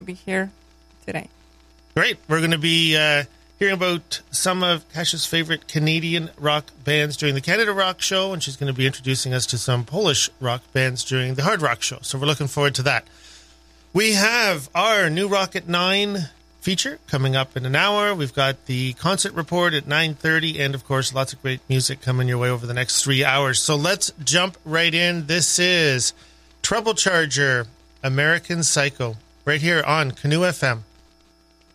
be here today. Great. We're going to be hearing about some of Kasia's favorite Canadian rock bands during the Canada Rock Show, and she's going to be introducing us to some Polish rock bands during the Hard Rock Show. So we're looking forward to that. We have our New Rock at 9 feature coming up in an hour. We've got the concert report at 9:30, and of course lots of great music coming your way over the next 3 hours. So let's jump right in. This is Trouble Charger, American Psycho, right here on Canoe FM.